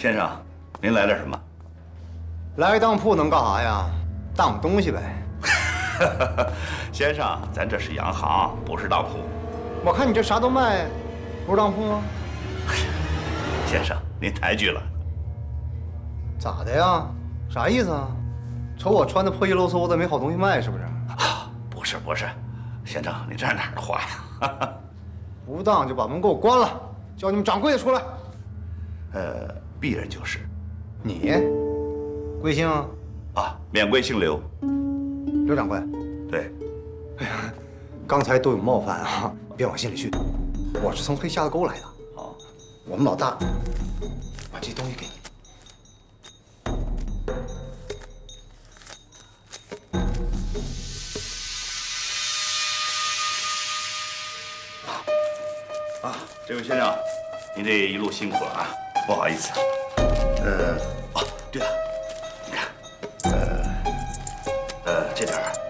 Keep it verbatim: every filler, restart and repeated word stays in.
先生，您来点什么？ 来当铺能干啥呀？当东西呗。 先生，咱这是洋行，不是当铺。 我看你这啥都卖，不是当铺吗？ 先生，您抬举了。 咋的呀？啥意思啊？瞅我穿的破衣漏嗖的，没好东西卖是不是？ 啊，不是不是，先生，你这是哪儿的话呀？ 不当就把门给我关了，叫你们掌柜的出来。 呃，鄙人就是。 你，贵姓啊？ 啊，免贵姓刘。 刘掌柜。 对。 哎呀，刚才都有冒犯啊，别往心里去。我是从黑瞎子沟来的。 哦， 我们老大把这东西给你。 啊，这位先生，您这一路辛苦了啊，不好意思。呃，哦，对了，你看，呃，呃，这点儿